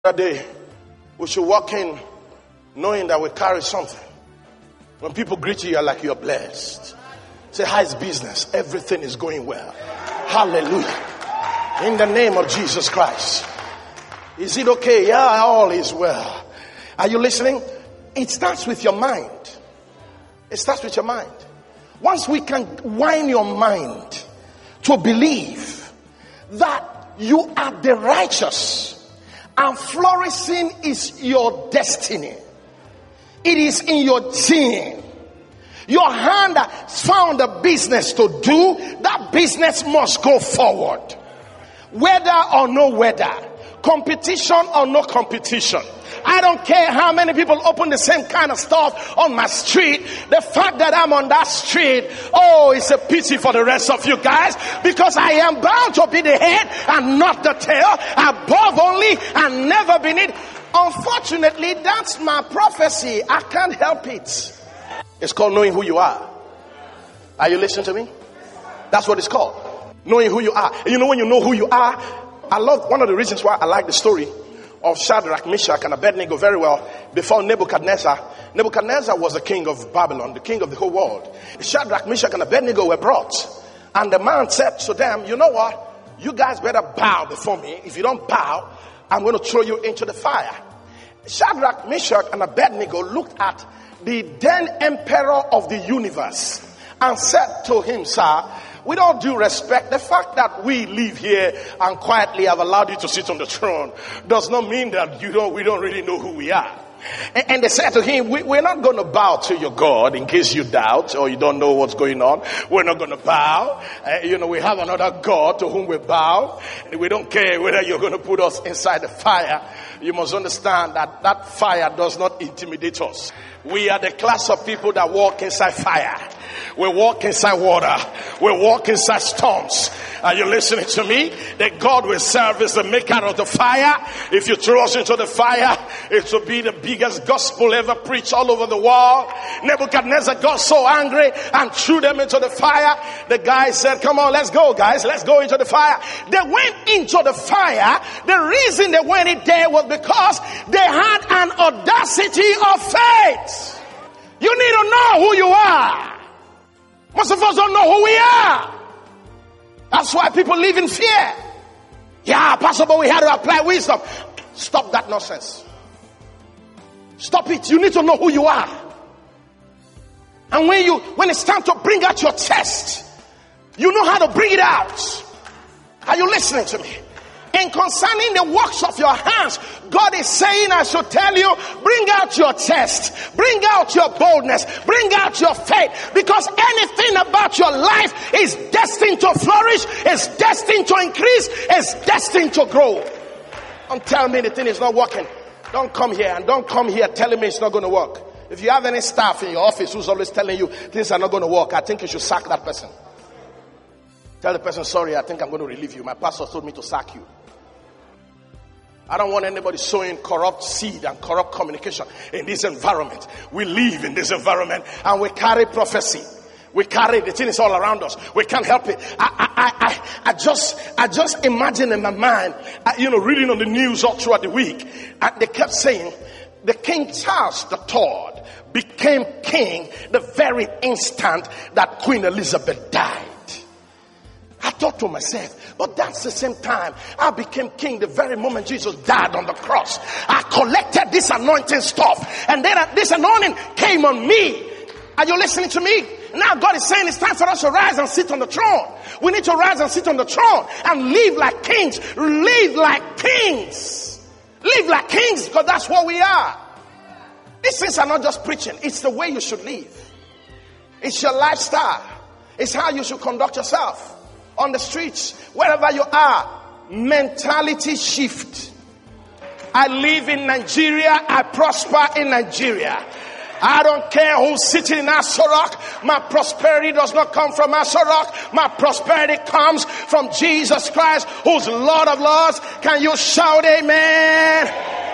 That day, we should walk in knowing that we carry something. When people greet you, you're like you're blessed. Say, how's business? Everything is going well. Hallelujah. In the name of Jesus Christ. Is it okay? Yeah, all is well. Are you listening? It starts with your mind. It starts with your mind. Once we can wind your mind to believe that you are the righteous and flourishing is your destiny. It is in your gene. Your hand has found a business to do. That business must go forward. Whether or no weather. Competition or no competition. I don't care how many people open the same kind of stuff on my street. The fact that I'm on that street, oh, it's a pity for the rest of you guys, because I am bound to be the head and not the tail, above only and never beneath. Unfortunately, that's my prophecy. I can't help it. It's called knowing who you are. Are you listening to me? That's what it's called. Knowing who you are. And you know, when you know who you are, I love one of the reasons why I like the story of Shadrach, Meshach, and Abednego very well. Before Nebuchadnezzar was the king of Babylon, the king of the whole world. Shadrach, Meshach, and Abednego were brought. And the man said to them, you know what? You guys better bow before me. If you don't bow, I'm going to throw you into the fire. Shadrach, Meshach, and Abednego looked at the then emperor of the universe and said to him, sir, with all due respect, the fact that we live here and quietly have allowed you to sit on the throne does not mean that we don't really know who we are. And they said to him, we're not going to bow to your God in case you doubt or you don't know what's going on. We're not going to bow. We have another God to whom we bow. And we don't care whether you're going to put us inside the fire. You must understand that that fire does not intimidate us. We are the class of people that walk inside fire. We walk inside water. We walk inside storms. Are you listening to me? The God we serve is the maker of the fire. If you throw us into the fire, it will be the biggest gospel ever preached all over the world. Nebuchadnezzar got so angry and threw them into the fire. The guy said, come on, let's go, guys. Let's go into the fire. They went into the fire. The reason they went in there was because they had an audacity of faith. You need to know who you are. Most of us don't know who we are. That's why people live in fear. Yeah, Pastor, but we had to apply wisdom. Stop that nonsense. Stop it. You need to know who you are. And when it's time to bring out your chest, you know how to bring it out. Are you listening to me? And concerning the works of your hands, God is saying, I should tell you, bring out your chest, bring out your boldness, bring out your faith, because anything about your life is destined to flourish, is destined to increase, is destined to grow. Don't tell me the thing is not working. Don't come here and don't come here telling me it's not going to work. If you have any staff in your office who's always telling you things are not going to work, I think you should sack that person. Tell the person, sorry, I think I'm going to relieve you. My pastor told me to sack you. I don't want anybody sowing corrupt seed and corrupt communication in this environment. We live in this environment and we carry prophecy. We carry the thing is all around us. We can't help it. I just imagine in my mind, reading on the news all throughout the week. They kept saying the King Charles III became king the very instant that Queen Elizabeth died. I thought to myself, but that's the same time I became king the very moment Jesus died on the cross. I collected this anointing stuff and then this anointing came on me. Are you listening to me? Now God is saying it's time for us to rise and sit on the throne. We need to rise and sit on the throne and live like kings. Live like kings. Live like kings, because that's what we are. These things are not just preaching. It's the way you should live. It's your lifestyle. It's how you should conduct yourself. On the streets, wherever you are, mentality shift. I live in Nigeria. I prosper in Nigeria. I don't care who's sitting in Asorok. My prosperity does not come from Asorok. My prosperity comes from Jesus Christ, who's Lord of Lords. Can you shout amen?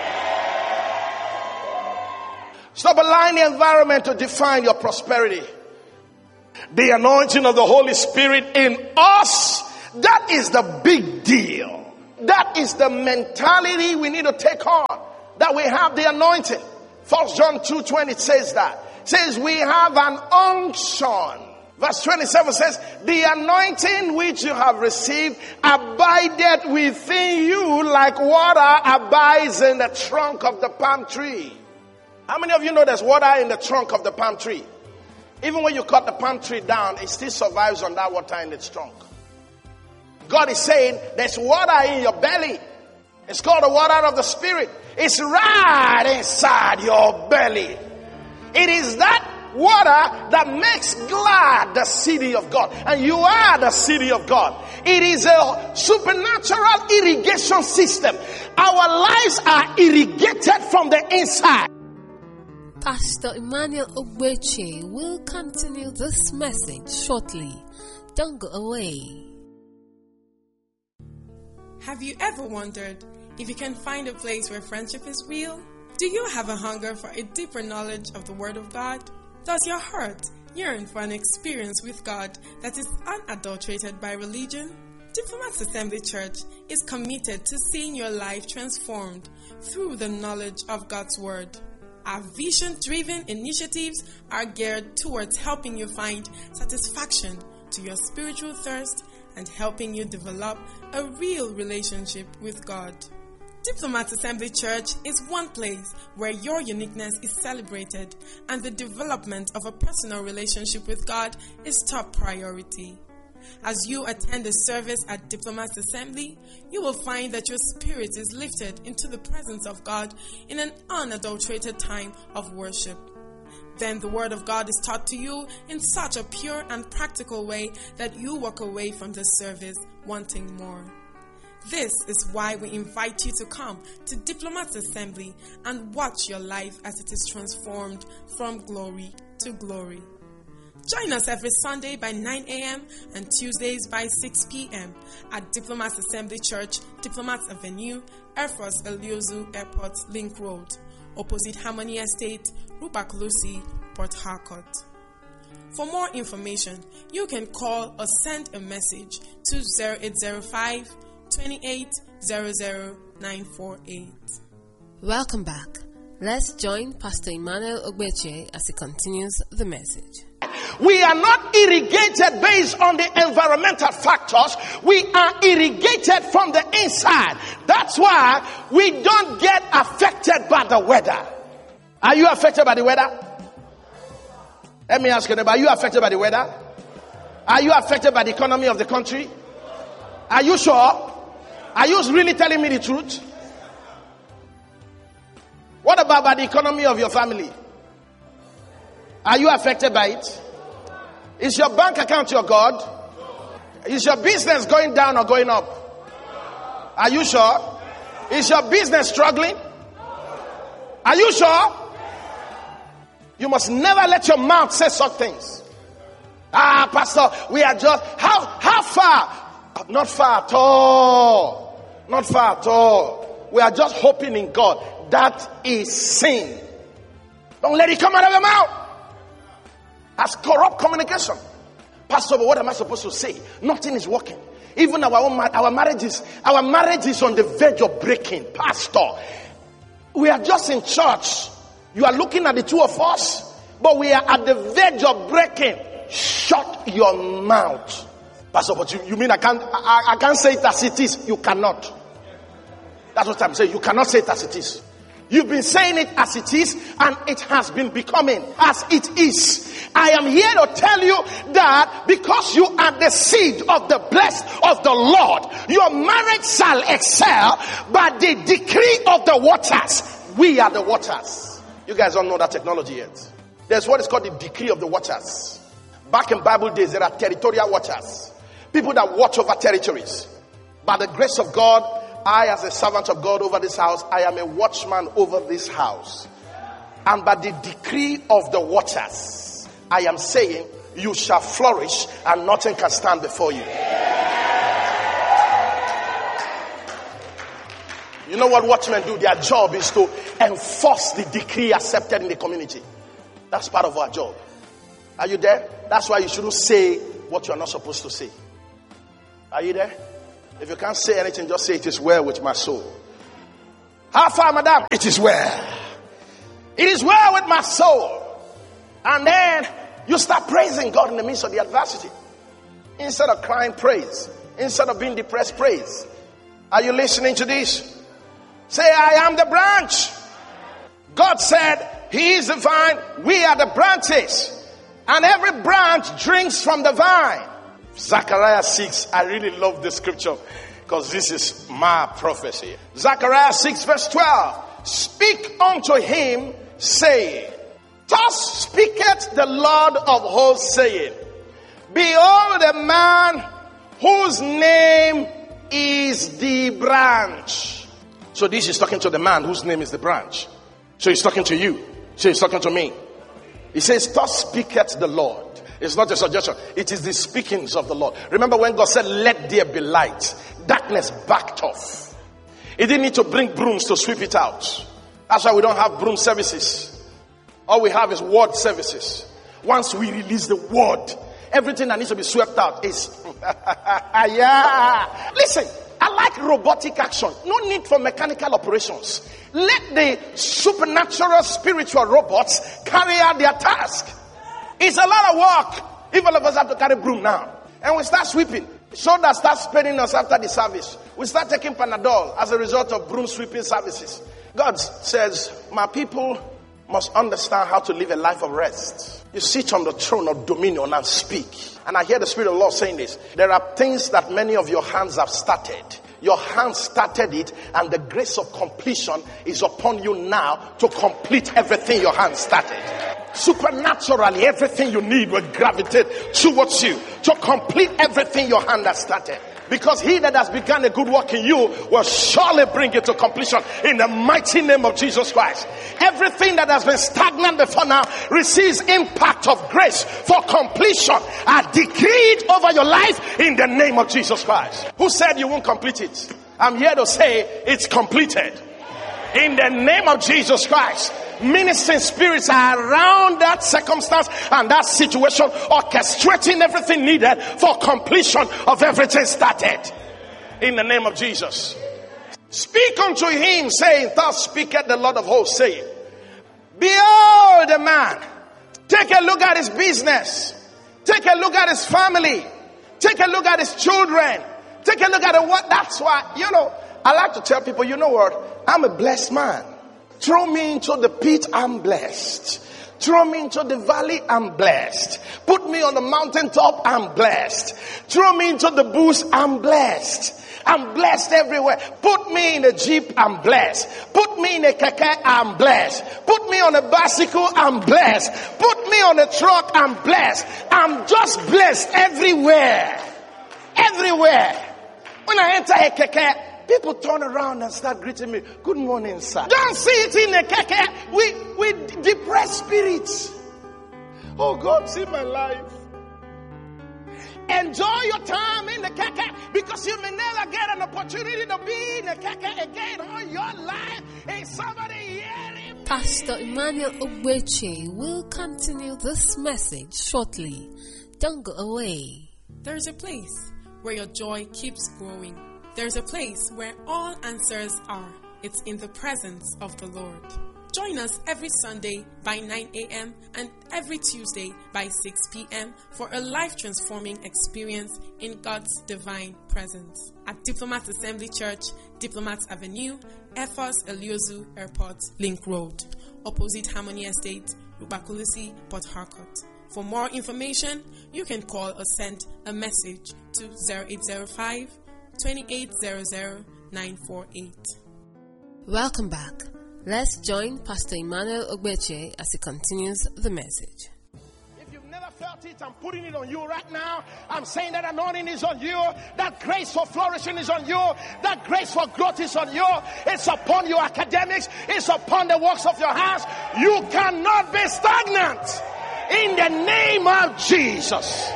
Stop allowing the environment to define your prosperity. The anointing of the Holy Spirit in us, that is the big deal. That is the mentality we need to take on. That we have the anointing. 1 John 2:20 says that. It says we have an unction. Verse 27 says, the anointing which you have received abideth within you like water abides in the trunk of the palm tree. How many of you know there's water in the trunk of the palm tree? Even when you cut the palm tree down, it still survives on that water in its trunk. God is saying there's water in your belly. It's called the water of the Spirit. It's right inside your belly. It is that water that makes glad the city of God. And you are the city of God. It is a supernatural irrigation system. Our lives are irrigated from the inside. Pastor Emmanuel Ogbeche will continue this message shortly. Don't go away. Have you ever wondered if you can find a place where friendship is real? Do you have a hunger for a deeper knowledge of the Word of God? Does your heart yearn for an experience with God that is unadulterated by religion? Diplomats Assembly Church is committed to seeing your life transformed through the knowledge of God's Word. Our vision-driven initiatives are geared towards helping you find satisfaction to your spiritual thirst and helping you develop a real relationship with God. Diplomats Assembly Church is one place where your uniqueness is celebrated and the development of a personal relationship with God is top priority. As you attend a service at Diplomats Assembly, you will find that your spirit is lifted into the presence of God in an unadulterated time of worship. Then the Word of God is taught to you in such a pure and practical way that you walk away from the service wanting more. This is why we invite you to come to Diplomats Assembly and watch your life as it is transformed from glory to glory. Join us every Sunday by 9 a.m. and Tuesdays by 6 p.m. at Diplomats Assembly Church, Diplomats Avenue, Air Force Eliozu Airport, Link Road, opposite Harmony Estate, Rubak-Lucy, Port Harcourt. For more information, you can call or send a message to 0805 28 00948. Welcome back. Let's join Pastor Emmanuel Ogbeche as he continues the message. We are not irrigated based on the environmental factors. We are irrigated from the inside. That's why we don't get affected by the weather. Are you affected by the weather? Let me ask you, are you affected by the weather? Are you affected by the economy of the country? Are you sure? Are you really telling me the truth? What about by the economy of your family? Are you affected by it? Is your bank account your God? Is your business going down or going up? Are you sure? Is your business struggling? Are you sure? You must never let your mouth say such things. Pastor, we are just, how far? Not far at all. Not far at all. We are just hoping in God. That is sin. Don't let it come out of your mouth. That's corrupt communication. Pastor, but what am I supposed to say? Nothing is working. Even our marriage is on the verge of breaking. Pastor, we are just in church. You are looking at the two of us, but we are at the verge of breaking. Shut your mouth. Pastor, but you mean I can't say it as it is? You cannot. That's what I'm saying. You cannot say it as it is. You've been saying it as it is, and it has been becoming as it is. I am here to tell you that because you are the seed of the blessed of the Lord, your marriage shall excel by the decree of the waters. We are the waters. You guys don't know that technology yet. There's what is called the decree of the waters. Back in Bible days, there are territorial watchers. People that watch over territories. By the grace of God, I, as a servant of God over this house, I am a watchman over this house. And by the decree of the watchers, I am saying, you shall flourish and nothing can stand before you. You know what watchmen do? Their job is to enforce the decree accepted in the community. That's part of our job. Are you there? That's why you shouldn't say what you're not supposed to say. Are you there? If you can't say anything, just say, it is well with my soul. How far, madam? It is well. It is well with my soul. And then you start praising God in the midst of the adversity. Instead of crying, praise. Instead of being depressed, praise. Are you listening to this? Say, I am the branch. God said, He is the vine, we are the branches. And every branch drinks from the vine. Zechariah 6, I really love this scripture because this is my prophecy. Zechariah 6 verse 12. Speak unto him, saying, thus speaketh the Lord of hosts, saying, behold a man whose name is the branch. So this is talking to the man whose name is the branch. So he's talking to you. So he's talking to me. He says, thus speaketh the Lord. It's not a suggestion. It is the speakings of the Lord. Remember when God said, let there be light. Darkness backed off. He didn't need to bring brooms to sweep it out. That's why we don't have broom services. All we have is word services. Once we release the word, everything that needs to be swept out is... yeah. Listen, I like robotic action. No need for mechanical operations. Let the supernatural spiritual robots carry out their task. It's a lot of work. If all of us have to carry broom now. And we start sweeping. Shoulders start spinning us after the service. We start taking Panadol as a result of broom sweeping services. God says, my people must understand how to live a life of rest. You sit on the throne of dominion and speak. And I hear the Spirit of the Lord saying this. There are things that many of your hands have started. Your hands started it, and the grace of completion is upon you now to complete everything your hands started. Supernaturally, everything you need will gravitate towards you to complete everything your hand has started. Because he that has begun a good work in you will surely bring it to completion in the mighty name of Jesus Christ. Everything that has been stagnant before now receives impact of grace for completion. I decree it over your life in the name of Jesus Christ. Who said you won't complete it? I'm here to say it's completed. In the name of Jesus Christ. Ministering spirits are around that circumstance and that situation, orchestrating everything needed for completion of everything started. In the name of Jesus. Speak unto him, saying, thus speaketh the Lord of hosts, saying, behold a man. Take a look at his business. Take a look at his family. Take a look at his children. Take a look at what. That's why, I like to tell people, you know what? I'm a blessed man. Throw me into the pit, I'm blessed. Throw me into the valley, I'm blessed. Put me on the mountaintop, I'm blessed. Throw me into the bush, I'm blessed. I'm blessed everywhere. Put me in a jeep, I'm blessed. Put me in a keke, I'm blessed. Put me on a bicycle, I'm blessed. Put me on a truck, I'm blessed. I'm just blessed everywhere. Everywhere. When I enter a keke, people turn around and start greeting me. Good morning, sir. Don't see it in the keke. We depressed spirits. Oh God, see my life. Enjoy your time in the keke because you may never get an opportunity to be in the keke again all your life. Is somebody hearing me? Pastor Emmanuel Ogbeche will continue this message shortly. Don't go away. There's a place where your joy keeps growing. There's a place where all answers are. It's in the presence of the Lord. Join us every Sunday by 9 a.m. and every Tuesday by 6 p.m. for a life-transforming experience in God's divine presence. At Diplomat Assembly Church, Diplomat Avenue, Efos Eliozu Airport, Link Road, opposite Harmony Estate, Rubakulisi, Port Harcourt. For more information, you can call or send a message to 0805 2800 948. Welcome back. Let's join Pastor Emmanuel Ogbeche as he continues the message. If you've never felt it, I'm putting it on you right now. I'm saying that anointing is on you. That grace for flourishing is on you. That grace for growth is on you. It's upon your academics. It's upon the works of your hands. You cannot be stagnant. In the name of Jesus.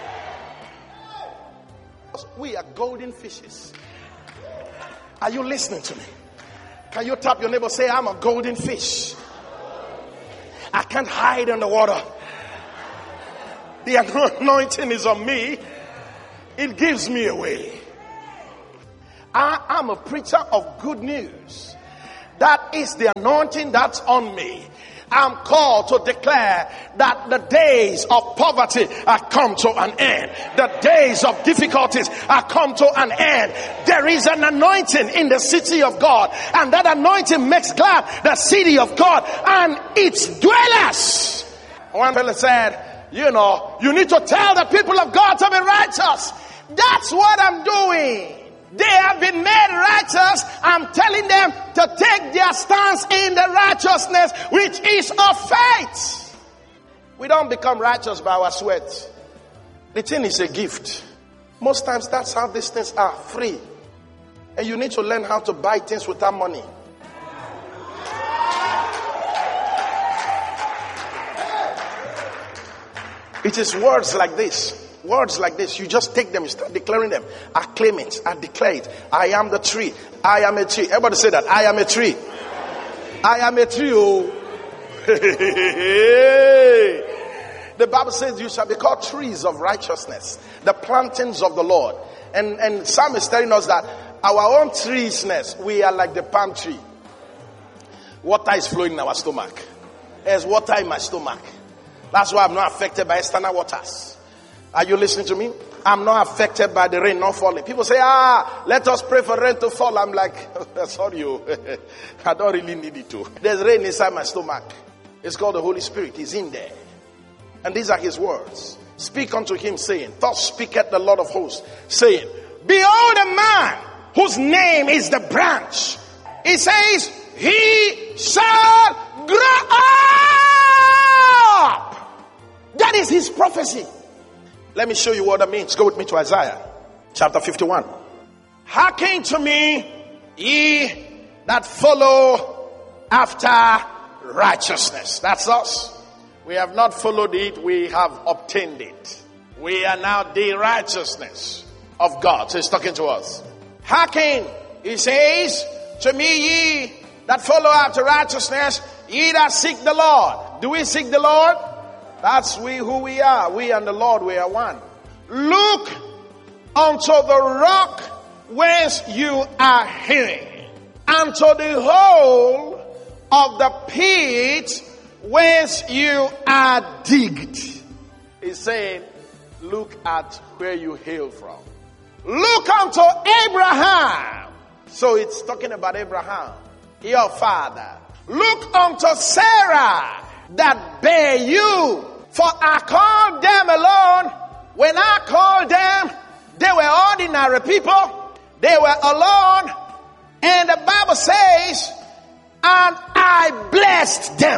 We are golden fishes. Are you listening to me? Can you tap your neighbor, say, I'm a golden fish. I can't hide in the water. The anointing is on me. It gives me away. I am a preacher of good news. That is the anointing that's on me. I'm called to declare that the days of poverty are come to an end. The days of difficulties are come to an end. There is an anointing in the city of God, and that anointing makes glad the city of God and its dwellers. One fellow said, you need to tell the people of God to be righteous. That's what I'm doing. They have been made righteous. I'm telling them to take their stance in the righteousness which is of faith. We don't become righteous by our sweat. The thing is a gift. Most times that's how these things are, free. And you need to learn how to buy things without money. It is words like this. Words like this, you just take them, you start declaring them. I claim it, I declare it. I am the tree. I am a tree. Everybody say that. I am a tree. I am a tree. Oh. The Bible says you shall be called trees of righteousness, the plantings of the Lord. And Psalm is telling us that our own treesness, we are like the palm tree. Water is flowing in our stomach. There's water in my stomach. That's why I'm not affected by external waters. Are you listening to me? I'm not affected by the rain not falling. People say, let us pray for rain to fall. I'm like, sorry, I don't really need it to. There's rain inside my stomach. It's called the Holy Spirit. He's in there. And these are his words. Speak unto him, saying, thus speaketh the Lord of hosts, saying, behold a man whose name is the branch. He says, he shall grow up. That is his prophecy. Let me show you what that means. Go with me to Isaiah chapter 51. Hearken to me, ye that follow after righteousness. That's us. We have not followed it, we have obtained it. We are now the righteousness of God. So he's talking to us. Hearken, he says, to me, ye that follow after righteousness, ye that seek the Lord. Do we seek the Lord? That's who we are. We and the Lord, we are one. Look unto the rock whence you are hidden, and to the hole of the pit whence you are digged. He's saying, look at where you hail from. Look unto Abraham. So it's talking about Abraham, your father. Look unto Sarah that bare you. For I called them alone. When I called them, they were ordinary people. They were alone. And the Bible says, and I blessed them.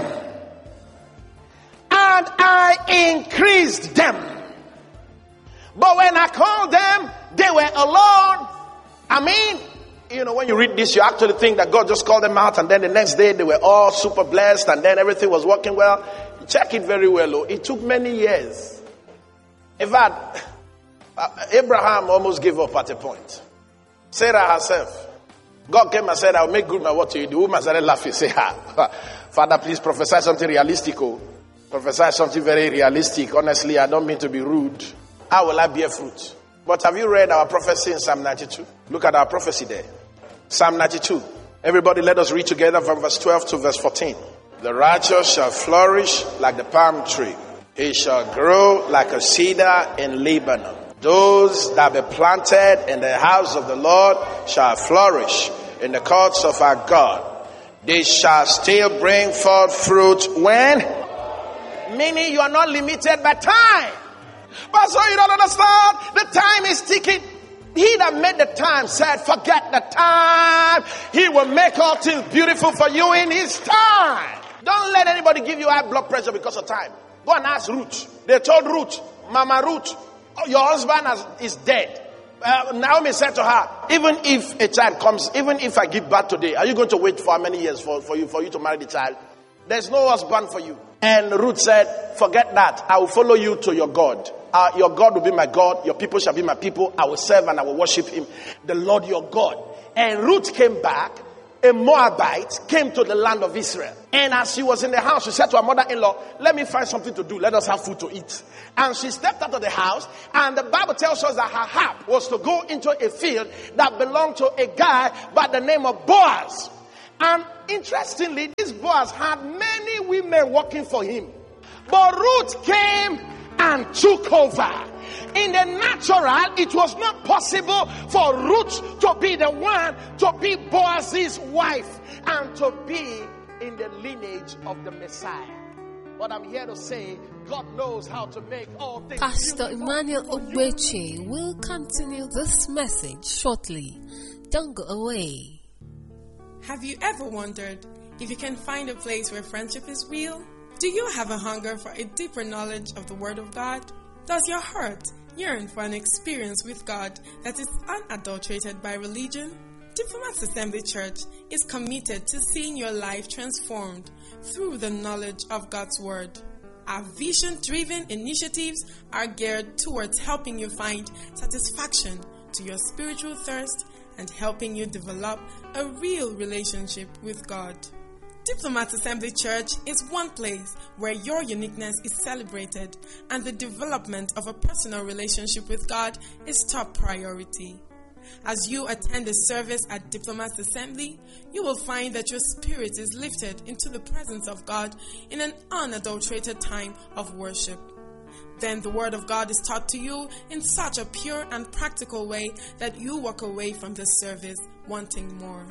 And I increased them. But when I called them, they were alone. I mean, when you read this, you actually think that God just called them out, and then the next day they were all super blessed, and then everything was working well. Check it very well. It took many years. In fact, Abraham almost gave up at a point. Sarah herself. God came and said, I'll make good my word to you. The woman started laughing. Say, Father, please prophesy something realistic. Prophesy something very realistic. Honestly, I don't mean to be rude. How will I bear fruit? But have you read our prophecy in Psalm 92? Look at our prophecy there. Psalm 92. Everybody, let us read together from verse 12 to verse 14. The righteous shall flourish like the palm tree. He shall grow like a cedar in Lebanon. Those that be planted in the house of the Lord shall flourish in the courts of our God. They shall still bring forth fruit when? Meaning you are not limited by time. But so you don't understand. The time is ticking. He that made the time said, forget the time. He will make all things beautiful for you in his time. Don't let anybody give you high blood pressure because of time. Go and ask Ruth. They told Ruth, Mama Ruth, your husband is dead. Naomi said to her, even if a child comes, even if I give birth today, are you going to wait for how many years for you to marry the child? There's no husband for you. And Ruth said, forget that. I will follow you to your God. Your God will be my God. Your people shall be my people. I will serve and I will worship him. The Lord your God. And Ruth came back a Moabite, came to the land of Israel. And as she was in the house, she said to her mother-in-law, let me find something to do. Let us have food to eat. And she stepped out of the house, and the Bible tells us that her harp was to go into a field that belonged to a guy by the name of Boaz. And interestingly, this Boaz had many women working for him. But Ruth came and took over. In the natural, it was not possible for Ruth to be the one to be Boaz's wife and to be in the lineage of the Messiah. But I'm here to say, God knows how to make all things. Pastor Emmanuel Ogbeche will continue this message shortly. Don't go away. Have you ever wondered if you can find a place where friendship is real? Do you have a hunger for a deeper knowledge of the Word of God? Does your heart yearn for an experience with God that is unadulterated by religion? Diplomats Assembly Church is committed to seeing your life transformed through the knowledge of God's Word. Our vision-driven initiatives are geared towards helping you find satisfaction to your spiritual thirst and helping you develop a real relationship with God. Diplomats Assembly Church is one place where your uniqueness is celebrated and the development of a personal relationship with God is top priority. As you attend the service at Diplomats Assembly, you will find that your spirit is lifted into the presence of God in an unadulterated time of worship. Then the Word of God is taught to you in such a pure and practical way that you walk away from the service wanting more.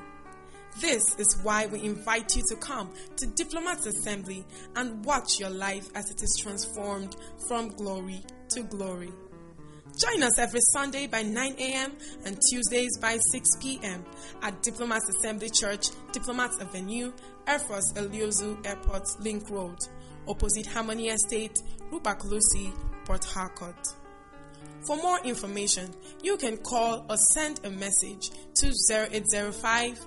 This is why we invite you to come to Diplomats Assembly and watch your life as it is transformed from glory to glory. Join us every Sunday by 9 a.m. and Tuesdays by 6 p.m. at Diplomats Assembly Church, Diplomats Avenue, Air Force Eliozu Airport, Link Road, opposite Harmony Estate, Rupert Lucy, Port Harcourt. For more information, you can call or send a message to 0805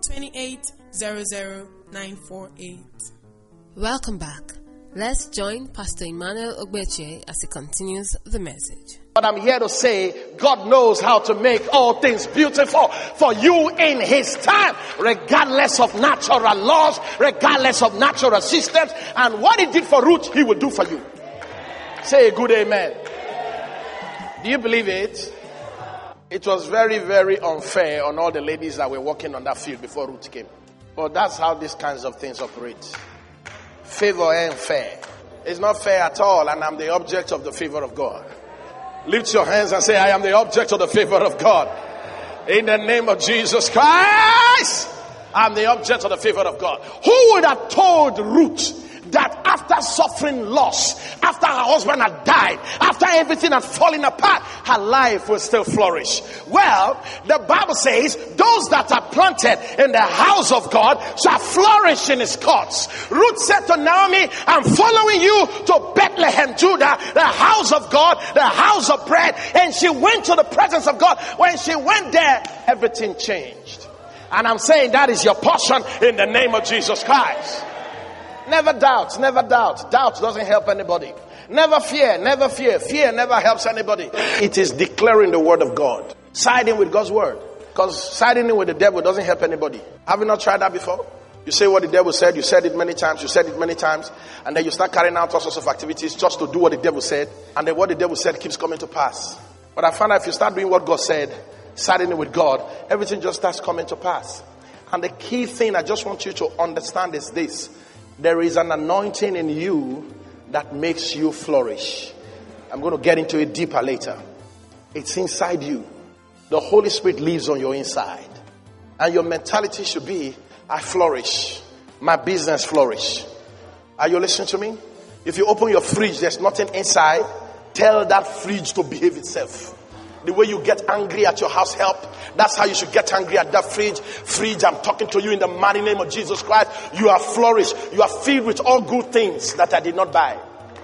2800-948. Welcome back. Let's join Pastor Emmanuel Ogbeche as he continues the message. But I'm here to say, God knows how to make all things beautiful for you in His time, regardless of natural laws, regardless of natural systems. And what He did for Ruth, He will do for you. Say a good amen. Do you believe it? It was very, very unfair on all the ladies that were working on that field before Ruth came. But that's how these kinds of things operate. Favor ain't fair. It's not fair at all, and I'm the object of the favor of God. Lift your hands and say, I am the object of the favor of God. In the name of Jesus Christ, I'm the object of the favor of God. Who would have told Ruth that after suffering loss, after her husband had died, after everything had fallen apart, her life will still flourish? Well, the Bible says, those that are planted in the house of God shall flourish in His courts. Ruth said to Naomi, I'm following you to Bethlehem, Judah, the house of God, the house of bread. And she went to the presence of God. When she went there, everything changed. And I'm saying that is your portion in the name of Jesus Christ. Never doubt, never doubt. Doubt doesn't help anybody. Never fear, never fear. Fear never helps anybody. It is declaring the word of God. Siding with God's word. Because siding with the devil doesn't help anybody. Have you not tried that before? You say what the devil said, you said it many times, and then you start carrying out all sorts of activities just to do what the devil said, and then what the devil said keeps coming to pass. But I found out if you start doing what God said, siding with God, everything just starts coming to pass. And the key thing I just want you to understand is this. There is an anointing in you that makes you flourish. I'm going to get into it deeper later. It's inside you. The Holy Spirit lives on your inside. And your mentality should be, I flourish. My business flourish. Are you listening to me? If you open your fridge, there's nothing inside. Tell that fridge to behave itself. The way you get angry at your house help, that's how you should get angry at that fridge. Fridge, I'm talking to you in the mighty name of Jesus Christ. You are flourished. You are filled with all good things that I did not buy.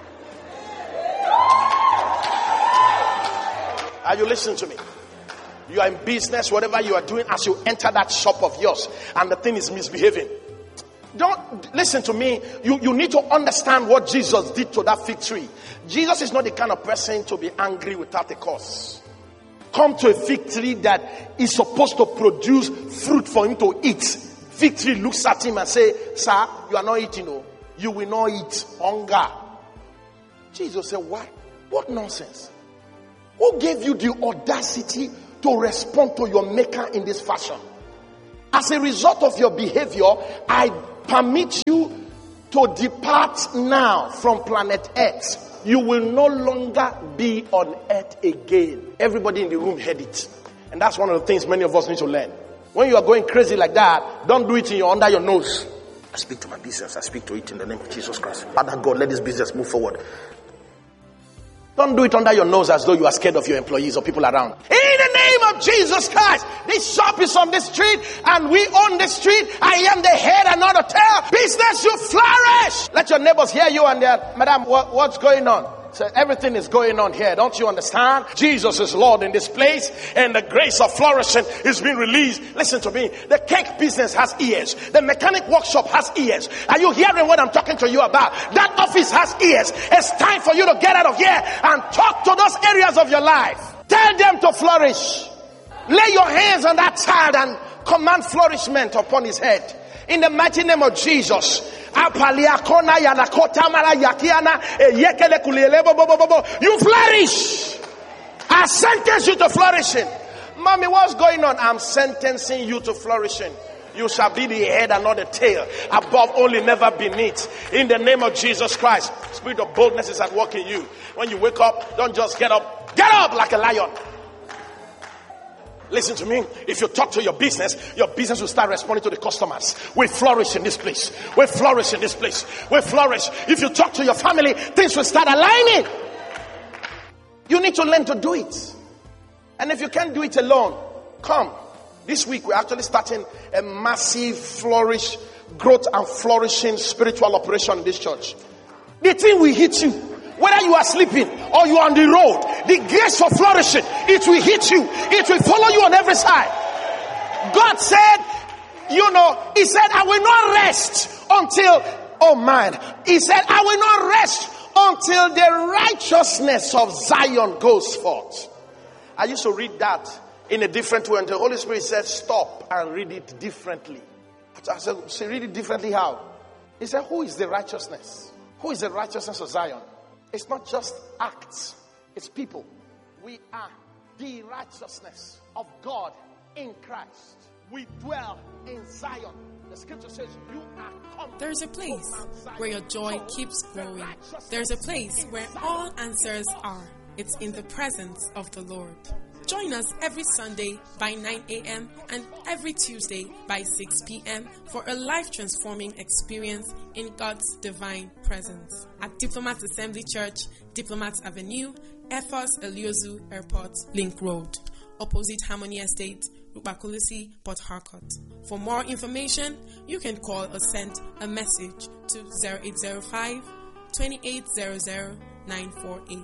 Are you listening to me? You are in business, whatever you are doing, as you enter that shop of yours and the thing is misbehaving. Don't listen to me. You need to understand what Jesus did to that fig tree. Jesus is not the kind of person to be angry without a cause. Come to a fig tree that is supposed to produce fruit for him to eat. Victory looks at him and say, sir, you are not eating, no. You will not eat. Hunger. Jesus said, what? What nonsense? Who gave you the audacity to respond to your maker in this fashion? As a result of your behavior, I permit you to depart now from planet Earth. You will no longer be on earth again. Everybody in the room heard it. And that's one of the things many of us need to learn. When you are going crazy like that, don't do it under your nose. I speak to my business. I speak to it in the name of Jesus Christ. Father God, let this business move forward. Don't do it under your nose as though you are scared of your employees or people around. In the name of Jesus Christ, this shop is on this street and we own this street. I am the head and not the tail. Business, you flourish. Let your neighbors hear you and they're, madam, what's going on? So everything is going on here. Don't you understand? Jesus is Lord in this place and the grace of flourishing is being released. Listen to me. The cake business has ears. The mechanic workshop has ears. Are you hearing what I'm talking to you about? That office has ears. It's time for you to get out of here and talk to those areas of your life. Tell them to flourish. Lay your hands on that child and command flourishment upon his head. In the mighty name of Jesus. You flourish. I sentence you to flourishing. Mommy, what's going on? I'm sentencing you to flourishing. You shall be the head and not the tail. Above only, never beneath. In the name of Jesus Christ. Spirit of boldness is at work in you. When you wake up, don't just get up. Get up like a lion. Listen to me. If you talk to your business will start responding to the customers. We flourish in this place. We flourish in this place. We flourish. If you talk to your family, things will start aligning. You need to learn to do it. And if you can't do it alone, come. This week we're actually starting a massive growth and flourishing spiritual operation in this church. The thing will hit you. Whether you are sleeping or you are on the road, the grace for flourishing, it will hit you. It will follow you on every side. God said, He said, I will not rest until, He said, I will not rest until the righteousness of Zion goes forth. I used to read that in a different way, and the Holy Spirit said, stop and read it differently. I said, so read it differently how? He said, who is the righteousness? Who is the righteousness of Zion? It's not just acts, it's people. We are the righteousness of God in Christ. We dwell in Zion. The scripture says you are come. There's a place where your joy keeps growing. There's a place where all answers are. It's in the presence of the Lord. Join us every Sunday by 9 a.m. and every Tuesday by 6 p.m. for a life-transforming experience in God's divine presence at Diplomats Assembly Church, Diplomats Avenue, Ethos Eliozu Airport, Link Road, opposite Harmony Estate, Rubakulisi, Port Harcourt. For more information, you can call or send a message to 0805 2800 948.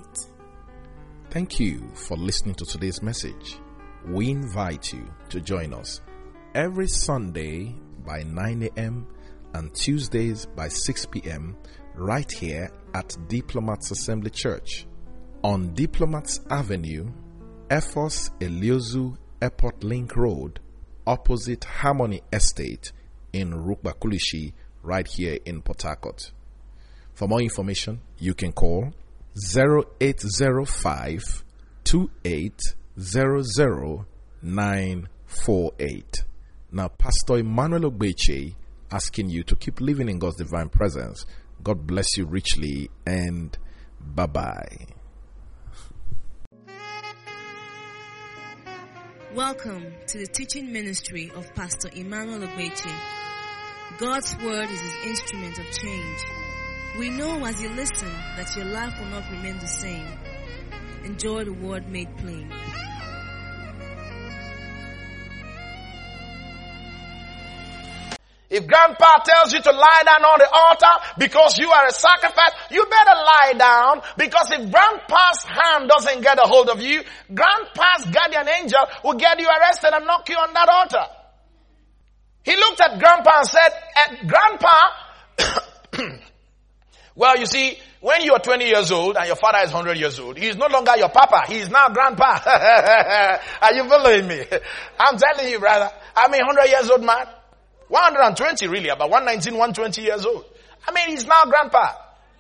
Thank you for listening to today's message. We invite you to join us every Sunday by 9 a.m. and Tuesdays by 6 p.m. right here at Diplomats Assembly Church on Diplomats Avenue, Ethos Eliozu Airport Link Road, opposite Harmony Estate in Rukbakulishi, right here in Port Harcourt. For more information, you can call 0805 2800 948. Now, Pastor Emmanuel Ogbeche asking you to keep living in God's divine presence. God bless you richly, and bye-bye. Welcome to the teaching ministry of Pastor Emmanuel Ogbeche. God's word is his instrument of change. We know as you listen that your life will not remain the same. Enjoy the word made plain. If grandpa tells you to lie down on the altar because you are a sacrifice, you better lie down, because if grandpa's hand doesn't get a hold of you, grandpa's guardian angel will get you arrested and knock you on that altar. He looked at grandpa and said, Grandpa, well, you see, when you are 20 years old and your father is 100 years old, he is no longer your papa. He is now grandpa. Are you following me? I'm telling you, brother. I'm a 100 years old man. 120 really, about 119, 120 years old. I mean, he's now grandpa.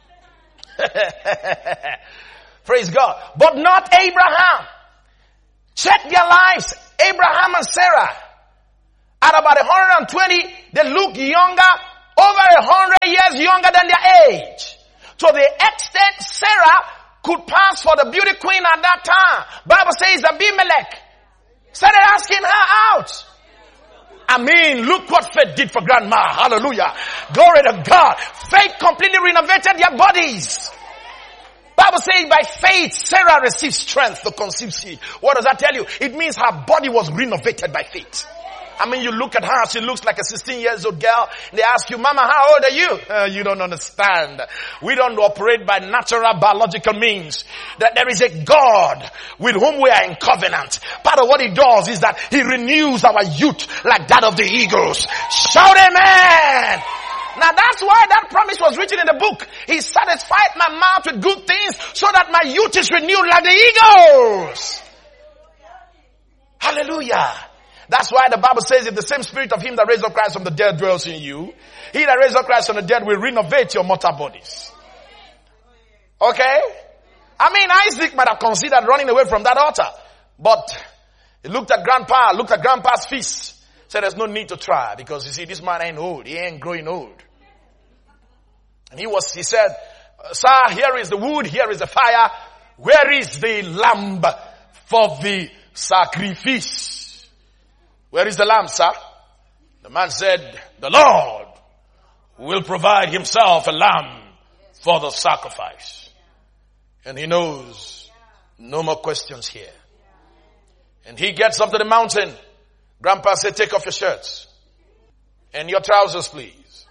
Praise God. But not Abraham. Check their lives. Abraham and Sarah. At about 120, they look younger, over 100 years younger than their age. To the extent Sarah could pass for the beauty queen at that time. Bible says Abimelech started asking her out. I mean, look what faith did for grandma. Hallelujah. Glory to God. Faith completely renovated their bodies. Bible says by faith, Sarah received strength to conceive seed. What does that tell you? It means her body was renovated by faith. I mean, you look at her, she looks like a 16 years old girl. They ask you, Mama, how old are you? You don't understand. We don't operate by natural biological means. That there is a God with whom we are in covenant. Part of what he does is that he renews our youth like that of the eagles. Shout amen! Now that's why that promise was written in the book. He satisfied my mouth with good things so that my youth is renewed like the eagles. Hallelujah. That's why the Bible says if the same spirit of him that raised up Christ from the dead dwells in you, he that raised up Christ from the dead will renovate your mortal bodies. Okay? I mean, Isaac might have considered running away from that altar. But he looked at grandpa's feast. Said there's no need to try because you see this man ain't old. He ain't growing old. And he said, sir, here is the wood, here is the fire. Where is the lamb for the sacrifice? Where is the lamb, sir? The man said, the Lord will provide himself a lamb for the sacrifice. And he knows no more questions here. And he gets up to the mountain. Grandpa said, take off your shirts and your trousers, please.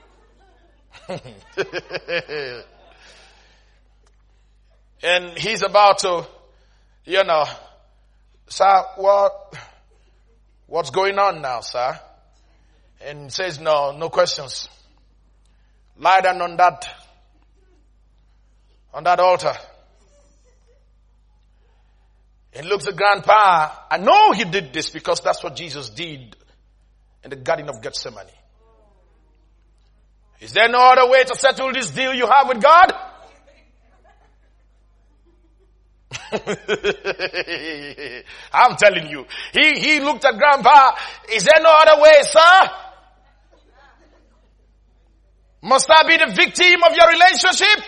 And he's about to, sir, what's going on now, sir? And he says, no questions. Lie down on that altar. And looks at grandpa. I know he did this because that's what Jesus did in the Garden of Gethsemane. Is there no other way to settle this deal you have with God? I'm telling you. He looked at grandpa. Is there no other way, sir? Must I be the victim of your relationship?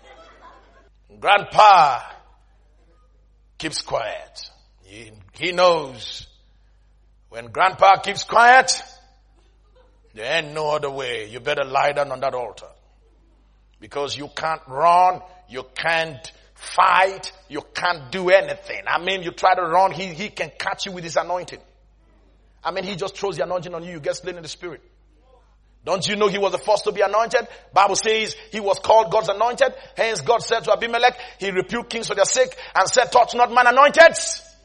Grandpa keeps quiet. He knows when grandpa keeps quiet, there ain't no other way. You better lie down on that altar. Because you can't run, you can't fight, you can't do anything. I mean, you try to run, he can catch you with his anointing. I mean, he just throws the anointing on you, you get slain in the spirit. Don't you know he was the first to be anointed? Bible says he was called God's anointed. Hence God said to Abimelech, he rebuked kings for their sake and said, touch not man anointed.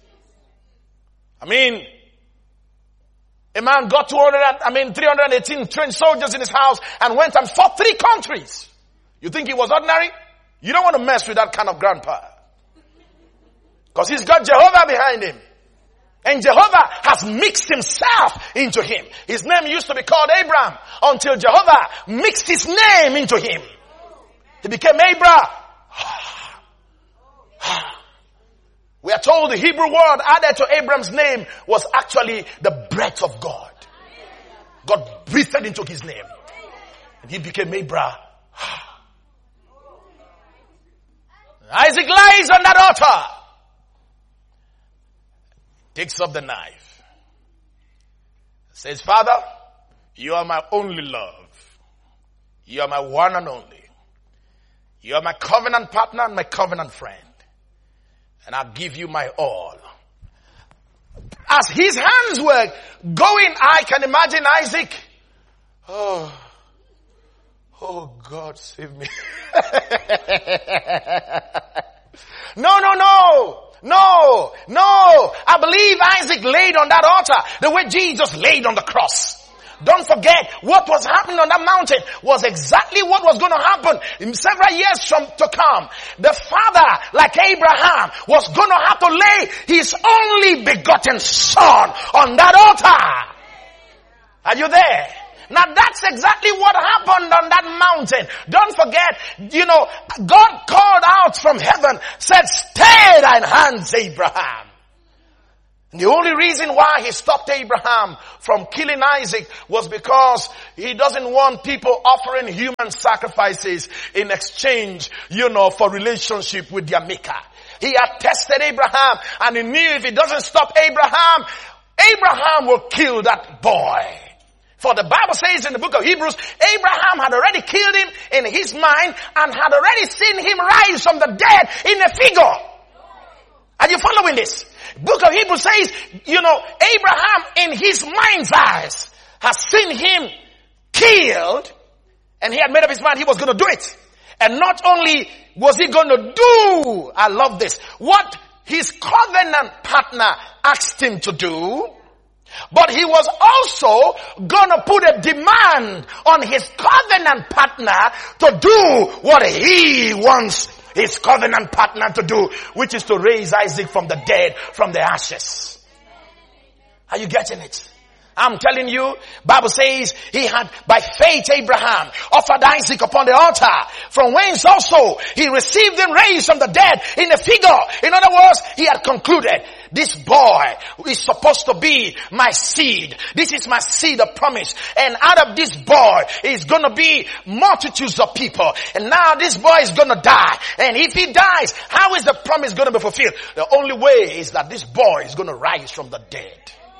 I mean, a man got 318 trained soldiers in his house and went and fought 3 countries. You think he was ordinary? You don't want to mess with that kind of grandpa. Because he's got Jehovah behind him. And Jehovah has mixed himself into him. His name used to be called Abraham until Jehovah mixed his name into him. He became Abraham. We are told the Hebrew word added to Abraham's name was actually the breath of God. God breathed into his name. And he became Abraham. Isaac lies on that altar. Takes up the knife. Says, Father, you are my only love. You are my one and only. You are my covenant partner and my covenant friend. And I'll give you my all. As his hands were going, I can imagine Isaac. Oh God, save me. No. I believe Isaac laid on that altar the way Jesus laid on the cross. Don't forget, what was happening on that mountain was exactly what was going to happen in several years to come. The father, like Abraham, was going to have to lay his only begotten son on that altar. Are you there? Now that's exactly what happened on that mountain. Don't forget, God called out from heaven, said, stay thine hands, Abraham. And the only reason why he stopped Abraham from killing Isaac was because he doesn't want people offering human sacrifices in exchange, for relationship with their maker. He had tested Abraham and he knew if he doesn't stop Abraham will kill that boy. For the Bible says in the book of Hebrews, Abraham had already killed him in his mind and had already seen him rise from the dead in a figure. Are you following this? Book of Hebrews says, Abraham in his mind's eyes has seen him killed, and he had made up his mind he was going to do it. And not only was he going to do, I love this, what his covenant partner asked him to do, but he was also going to put a demand on his covenant partner to do what he wants his covenant partner to do, which is to raise Isaac from the dead, from the ashes. Are you getting it? I'm telling you, Bible says he had, by faith, Abraham offered Isaac upon the altar, from whence also he received him raised from the dead in a figure. In other words, he had concluded, this boy is supposed to be my seed. This is my seed of promise. And out of this boy is going to be multitudes of people. And now this boy is going to die. And if he dies, how is the promise going to be fulfilled? The only way is that this boy is going to rise from the dead.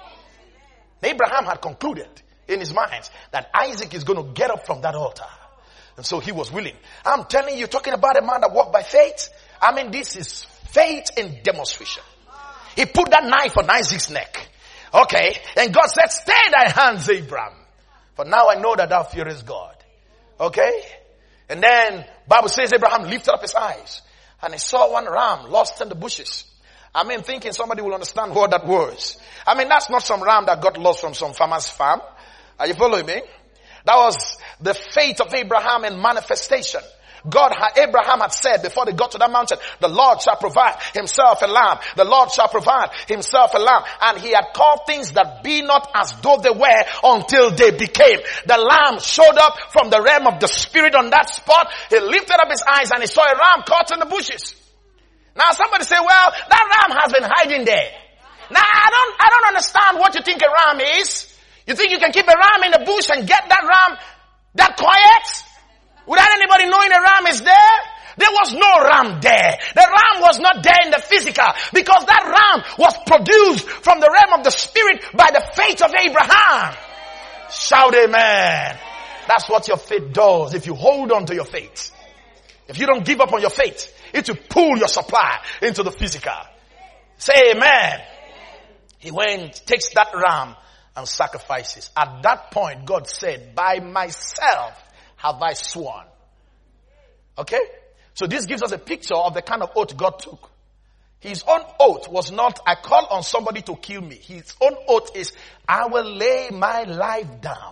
Abraham had concluded in his mind that Isaac is going to get up from that altar. And so he was willing. I'm telling you, talking about a man that walked by faith. I mean, this is faith in demonstration. He put that knife on Isaac's neck. Okay. And God said, stay thy hands, Abraham. For now I know that thou fearest God. Okay. And then Bible says Abraham lifted up his eyes and he saw one ram lost in the bushes. I mean, thinking somebody will understand what that was. I mean, that's not some ram that got lost from some farmer's farm. Are you following me? That was the faith of Abraham in manifestation. Abraham had said before they got to that mountain, the Lord shall provide himself a lamb. The Lord shall provide himself a lamb. And he had called things that be not as though they were until they became. The lamb showed up from the realm of the spirit on that spot. He lifted up his eyes and he saw a ram caught in the bushes. Now somebody say, well, that ram has been hiding there. Now I don't understand what you think a ram is. You think you can keep a ram in the bush and get that ram that quiet? Without anybody knowing a ram is there? There was no ram there. The ram was not there in the physical because that ram was produced from the realm of the spirit by the faith of Abraham. Shout amen. That's what your faith does if you hold on to your faith. If you don't give up on your faith, it will pull your supply into the physical. Say amen. He went, takes that ram and sacrifices. At that point, God said, by myself have I sworn. Okay? So this gives us a picture of the kind of oath God took. His own oath was not, I call on somebody to kill me. His own oath is, I will lay my life down.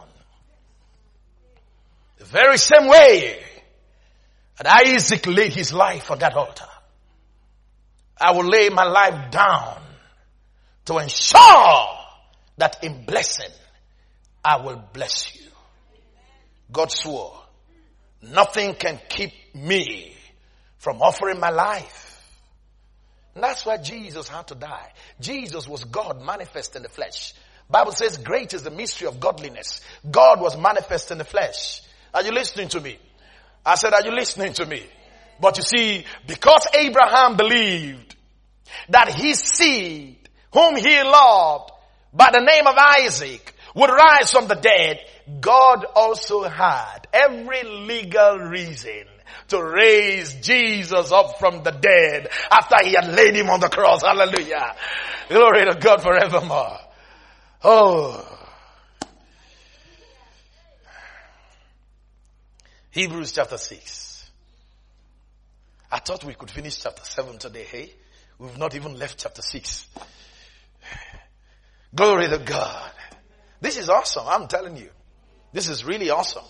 The very same way that Isaac laid his life on that altar. I will lay my life down to ensure that in blessing, I will bless you. God swore, nothing can keep me from offering my life. And that's why Jesus had to die. Jesus was God manifest in the flesh. Bible says great is the mystery of godliness. God was manifest in the flesh. Are you listening to me? I said, are you listening to me? But you see, because Abraham believed that his seed, whom he loved by the name of Isaac, would rise from the dead, God also had every legal reason to raise Jesus up from the dead after he had laid him on the cross. Hallelujah. Glory to God forevermore. Oh. Hebrews chapter 6. I thought we could finish chapter 7 today. Hey, we've not even left chapter 6. Glory to God. This is awesome. I'm telling you. This is really awesome.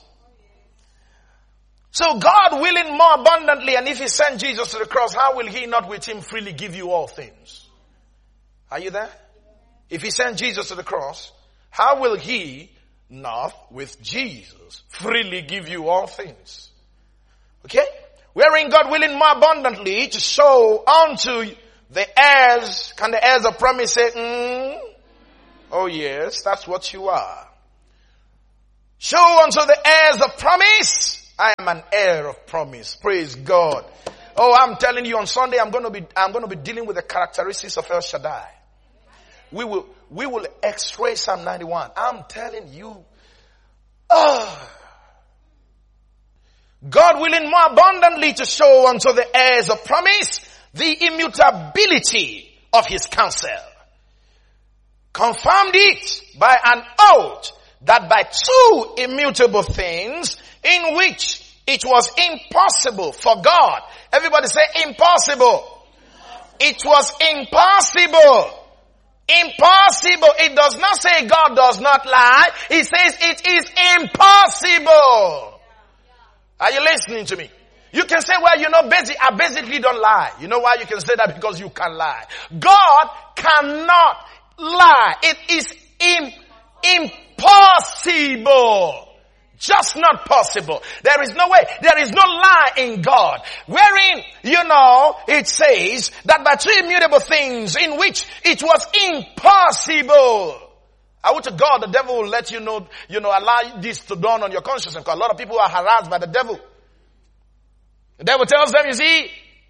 So God willing more abundantly, and if he sent Jesus to the cross, how will he not with him freely give you all things? Are you there? If he sent Jesus to the cross, how will he not with Jesus freely give you all things. Okay? Wherein God willing more abundantly to show unto the heirs. Can the heirs of promise say, Oh yes, that's what you are. Show unto the heirs of promise. I am an heir of promise. Praise God. Oh, I'm telling you, on Sunday I'm going to be dealing with the characteristics of El Shaddai. We will X-ray Psalm 91. I'm telling you. God willing more abundantly to show unto the heirs of promise the immutability of his counsel. Confirmed it by an oath that by two immutable things in which it was impossible for God. Everybody say impossible. It was impossible. Impossible. It does not say God does not lie. It says it is impossible. Are you listening to me? You can say, well, I basically don't lie. You know why you can say that? Because you can lie. God cannot lie. It is impossible. Just not possible. There is no way. There is no lie in God. Wherein, it says that by two immutable things in which it was impossible. I would to God, the devil will let you know, allow this to dawn on your conscience. Because a lot of people are harassed by the devil. The devil tells them, you see,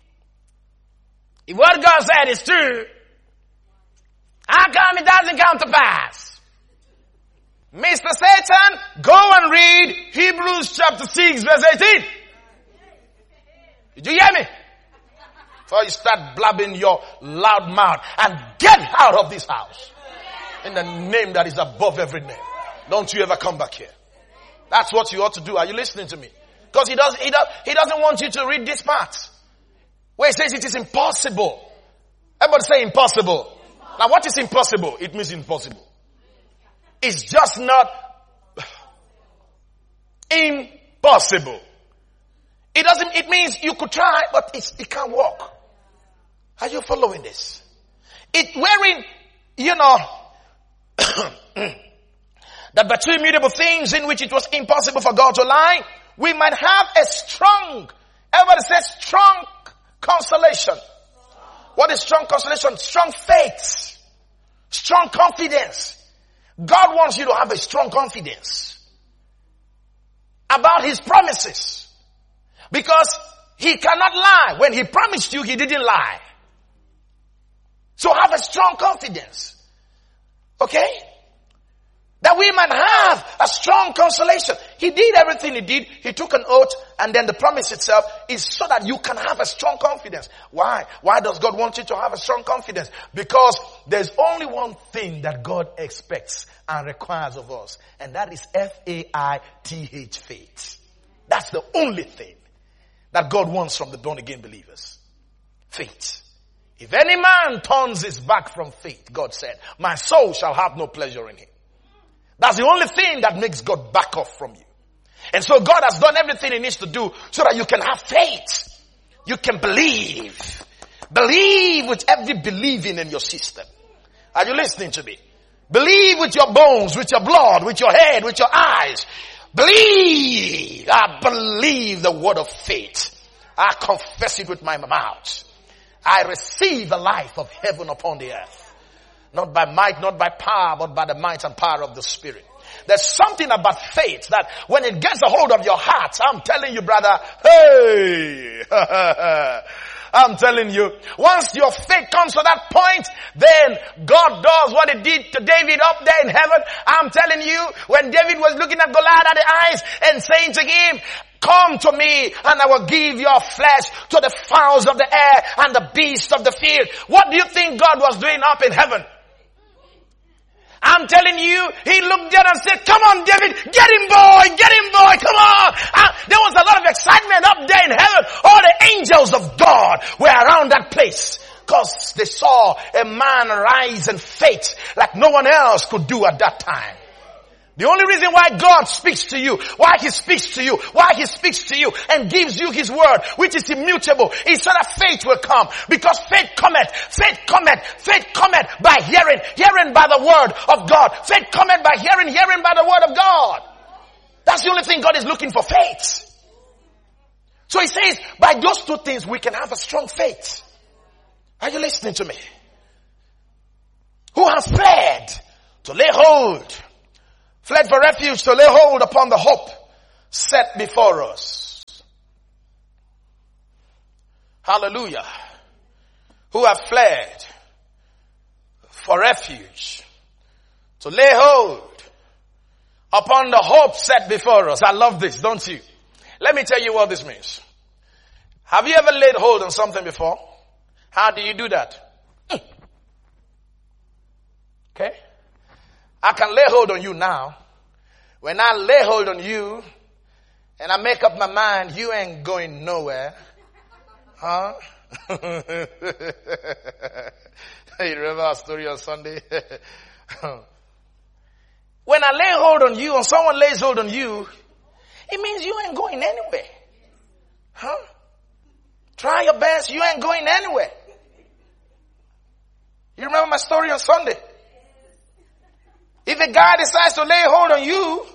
if what God said is true, how come it doesn't come to pass? Mr. Satan, go and read Hebrews chapter 6 verse 18. Did you hear me? Before you start blabbing your loud mouth, and get out of this house. In the name that is above every name. Don't you ever come back here. That's what you ought to do. Are you listening to me? Because he doesn't want you to read this part. Where he says it is impossible. Everybody say impossible. Now what is impossible? It means impossible. It's just not impossible. It means you could try, but it can't work. Are you following this? That by two immutable things in which it was impossible for God to lie, we might have a strong, everybody says strong consolation. What is strong consolation? Strong faith. Strong confidence. God wants you to have a strong confidence about his promises. Because he cannot lie. When he promised you, he didn't lie. So have a strong confidence. Okay? That we might have a strong consolation. He did everything he did. He took an oath, and then the promise itself is so that you can have a strong confidence. Why? Why does God want you to have a strong confidence? Because there's only one thing that God expects and requires of us, and that is faith, faith. That's the only thing that God wants from the born again believers. Faith. If any man turns his back from faith, God said, my soul shall have no pleasure in him. That's the only thing that makes God back off from you. And so God has done everything he needs to do so that you can have faith. You can believe. Believe with every believing in your system. Are you listening to me? Believe with your bones, with your blood, with your head, with your eyes. Believe. I believe the word of faith. I confess it with my mouth. I receive the life of heaven upon the earth. Not by might, not by power, but by the might and power of the Spirit. There's something about faith that when it gets a hold of your heart, I'm telling you, brother, hey, I'm telling you, once your faith comes to that point, then God does what he did to David up there in heaven. I'm telling you, when David was looking at Goliath at the eyes and saying to him, come to me and I will give your flesh to the fowls of the air and the beasts of the field. What do you think God was doing up in heaven? I'm telling you, he looked down and said, come on, David, get him, boy, come on. There was a lot of excitement up there in heaven. All the angels of God were around that place because they saw a man rise in faith like no one else could do at that time. The only reason why God speaks to you, why He speaks to you and gives you His word, which is immutable, is so that faith will come. Because faith cometh by hearing by the word of God. Faith cometh by hearing by the word of God. That's the only thing God is looking for, faith. So He says, by those two things we can have a strong faith. Are you listening to me? Who has fled to lay hold, fled for refuge to lay hold upon the hope set before us. Hallelujah. Who have fled for refuge to lay hold upon the hope set before us. I love this, don't you? Let me tell you what this means. Have you ever laid hold on something before? How do you do that? Okay? I can lay hold on you now. When I lay hold on you and I make up my mind, you ain't going nowhere. Huh? You remember our story on Sunday? When I lay hold on you, or someone lays hold on you, it means you ain't going anywhere. Huh? Try your best, you ain't going anywhere. You remember my story on Sunday? If a guy decides to lay hold on you,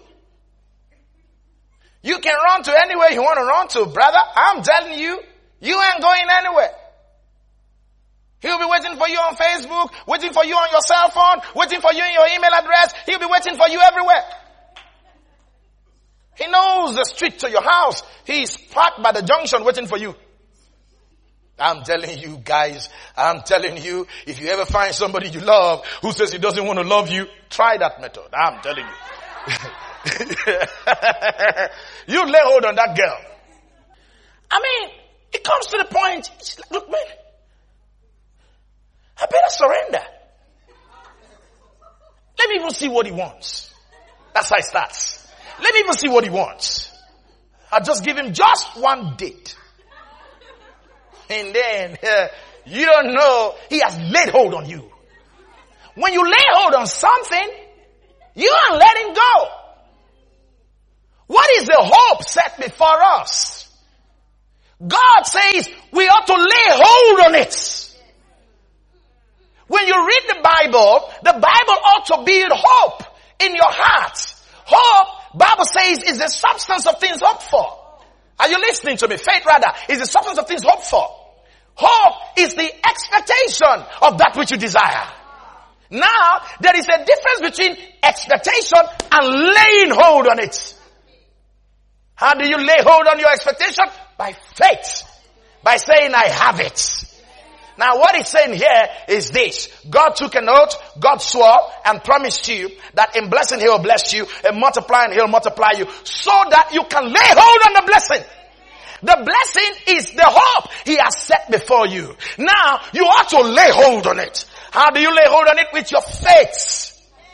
you can run to anywhere you want to run to, brother. I'm telling you, you ain't going anywhere. He'll be waiting for you on Facebook, waiting for you on your cell phone, waiting for you in your email address. He'll be waiting for you everywhere. He knows the street to your house. He's parked by the junction waiting for you. I'm telling you guys, if you ever find somebody you love who says he doesn't want to love you, try that method. I'm telling you. You lay hold on that girl. I mean, it comes to the point, it's like, look man, I better surrender. Let me even see what he wants. That's how it starts. Let me even see what he wants. I'll just give him just one date. And then, you don't know, he has laid hold on you. When you lay hold on something, you aren't letting go. What is the hope set before us? God says we ought to lay hold on it. When you read the Bible ought to build hope in your heart. Hope, Bible says, is the substance of things hoped for. Are you listening to me? Faith rather is the substance of things hoped for. Hope is the expectation of that which you desire. Now, there is a difference between expectation and laying hold on it. How do you lay hold on your expectation? By faith. By saying, I have it. Now what he's saying here is this. God took an oath, God swore and promised you that in blessing he will bless you, in multiplying he'll multiply you, so that you can lay hold on the blessing. The blessing is the hope he has set before you. Now you ought to lay hold on it. How do you lay hold on it? With your faith.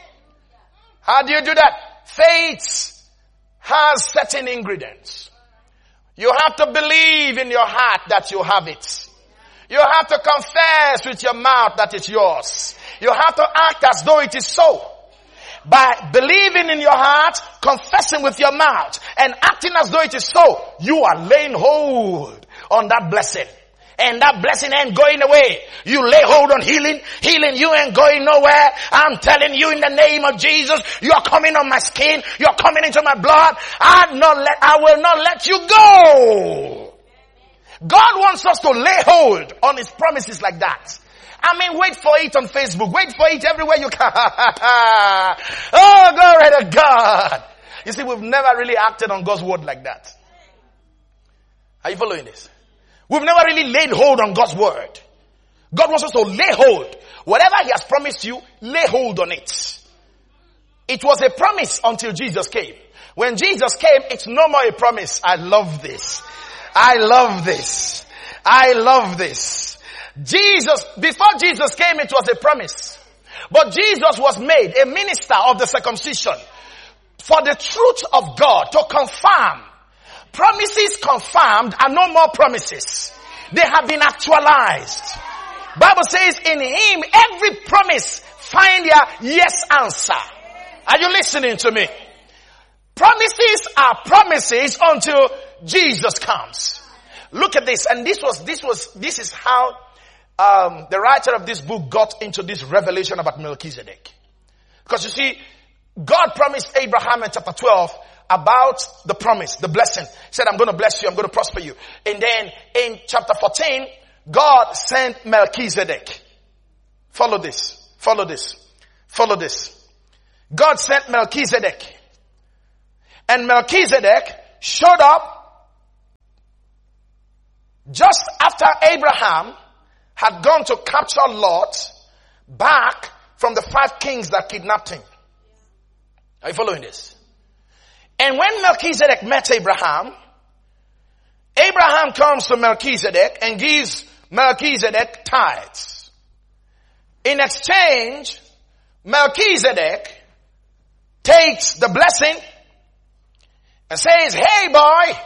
How do you do that? Faith has certain ingredients. You have to believe in your heart that you have it. You have to confess with your mouth that it's yours. You have to act as though it is so. By believing in your heart, confessing with your mouth, and acting as though it is so, you are laying hold on that blessing. And that blessing ain't going away. You lay hold on healing. Healing, you ain't going nowhere. I'm telling you in the name of Jesus, you're coming on my skin. You're coming into my blood. I will not let you go. God wants us to lay hold on his promises like that. I mean, wait for it on Facebook. Wait for it everywhere you can. Oh, glory to God. You see, we've never really acted on God's word like that. Are you following this? We've never really laid hold on God's word. God wants us to lay hold. Whatever he has promised you, lay hold on it. It was a promise until Jesus came. When Jesus came, it's no more a promise. I love this. I love this. I love this. Before Jesus came, it was a promise. But Jesus was made a minister of the circumcision for the truth of God to confirm. Promises confirmed are no more promises. They have been actualized. Bible says in him, every promise find their yes answer. Are you listening to me? Promises are promises until Jesus comes. Look at this. And this is how the writer of this book got into this revelation about Melchizedek. Because you see, God promised Abraham in chapter 12 about the promise, the blessing. He said, I'm going to bless you, I'm going to prosper you. And then in chapter 14, God sent Melchizedek. Follow this. Follow this. Follow this. God sent Melchizedek. And Melchizedek showed up just after Abraham had gone to capture Lot back from the 5 kings that kidnapped him. Are you following this? And when Melchizedek met Abraham, Abraham comes to Melchizedek and gives Melchizedek tithes. In exchange, Melchizedek takes the blessing and says, hey boy,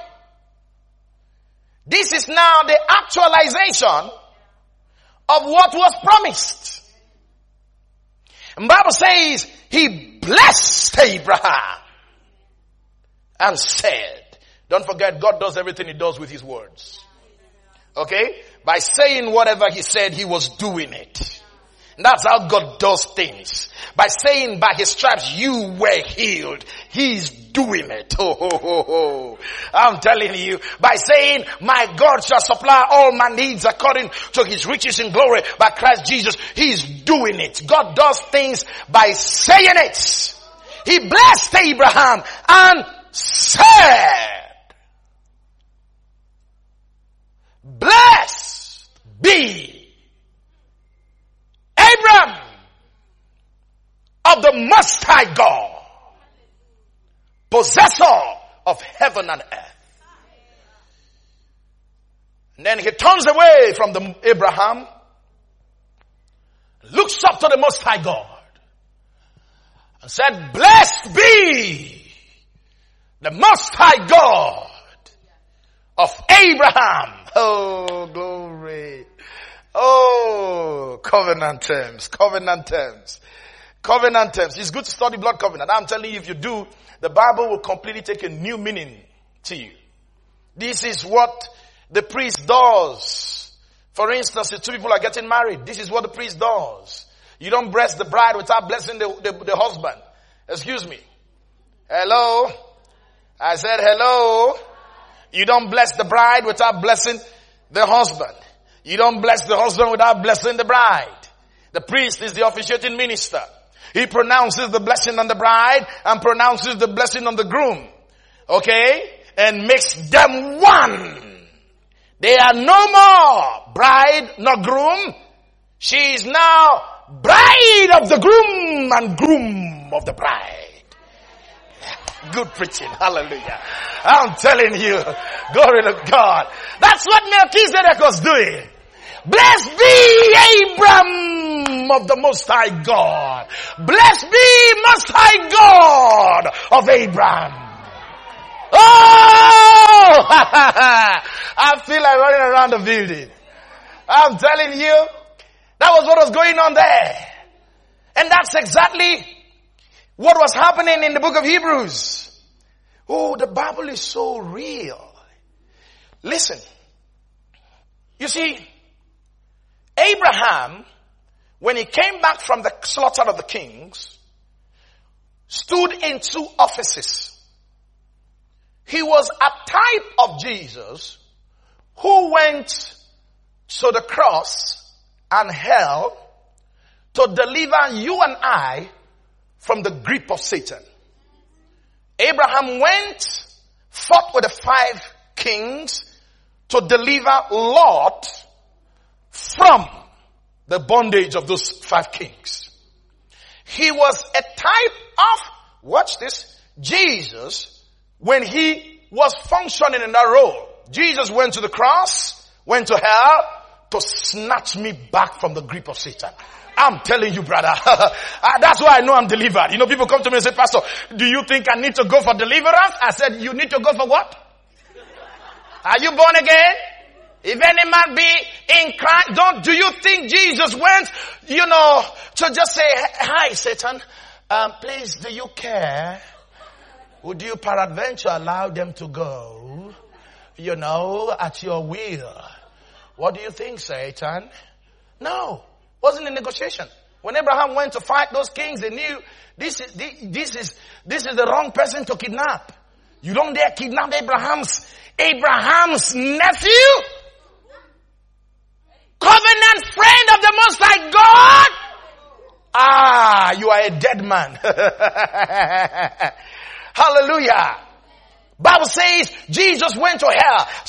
this is now the actualization of what was promised. And the Bible says he blessed Abraham and said, don't forget, God does everything he does with his words. Okay? By saying whatever he said, he was doing it. And that's how God does things. By saying by his stripes you were healed, he's doing it. I'm telling you, by saying my God shall supply all my needs according to his riches in glory by Christ Jesus, he's doing it. God does things by saying it. He blessed Abraham and said, blessed be Abram of the Most High God, possessor of heaven and earth. And then he turns away from Abraham, looks up to the Most High God and said, blessed be the Most High God of Abraham. Oh, glory. Oh, covenant terms, covenant terms, covenant terms. It's good to study blood covenant. I'm telling you, if you do, the Bible will completely take a new meaning to you. This is what the priest does. For instance, if 2 people are getting married, this is what the priest does. You don't bless the bride without blessing the husband. Excuse me. Hello? I said hello. You don't bless the bride without blessing the husband. You don't bless the husband without blessing the bride. The priest is the officiating minister. He pronounces the blessing on the bride and pronounces the blessing on the groom. Okay? And makes them one. They are no more bride nor groom. She is now bride of the groom and groom of the bride. Good preaching. Hallelujah. I'm telling you. Glory to God. That's what Melchizedek was doing. Blessed be Abram of the Most High God. Blessed be Most High God of Abraham. Oh! I feel like running around the building. I'm telling you, that was what was going on there. And that's exactly what was happening in the book of Hebrews. Oh, the Bible is so real. Listen. You see, Abraham, when he came back from the slaughter of the kings, stood in 2 offices. He was a type of Jesus who went to the cross and hell to deliver you and I from the grip of Satan. Abraham went, fought with the 5 kings to deliver Lot from the bondage of those 5 kings. He was a type of, watch this, Jesus when he was functioning in that role. Jesus went to the cross, went to hell to snatch me back from the grip of Satan. I'm telling you, brother. That's why I know I'm delivered. You know, people come to me and say, Pastor, do you think I need to go for deliverance? I said, you need to go for what? Are you born again? If any man be in Christ, do you think Jesus went, to just say, hi, Satan, Please, do you care? Would you peradventure allow them to go, at your will? What do you think, Satan? No. Wasn't a negotiation. When Abraham went to fight those kings, they knew this is the wrong person to kidnap. You don't dare kidnap Abraham's nephew, covenant friend of the Most High God. You are a dead man. Hallelujah. Bible says Jesus went to hell.